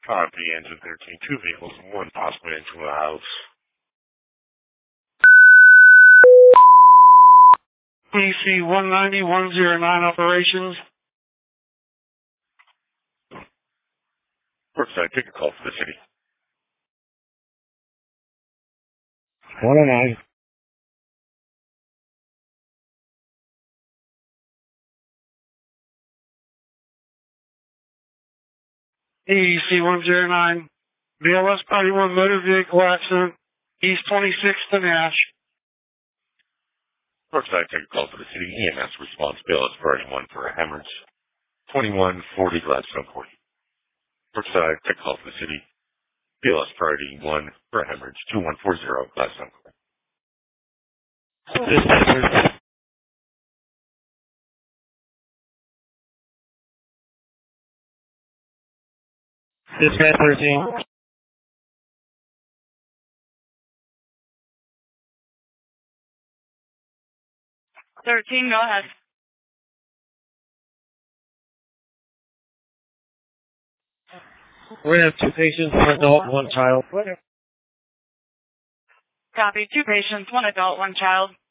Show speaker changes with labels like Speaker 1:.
Speaker 1: Copy, engine 13, 2 vehicles, 1 possible into a house. PC 190-109 operations. Brookside, take a call for the city.
Speaker 2: 109.
Speaker 1: EEC 109. BLS Party 1 motor vehicle accident. East 26th and Ash. Brookside, take a call for the city. EMS response. BLS Party 1 for a hemorrhage. 2140 Gladstone Court. Brookside, take a call for the city. BLS Priority 1 for a hemorrhage, 2140 Gladstone Court.
Speaker 2: Dispatch 13.
Speaker 3: 13, go ahead.
Speaker 2: We're going to have 2 patients, 1 adult, 1 child.
Speaker 3: Copy, 2 patients, 1 adult, 1 child.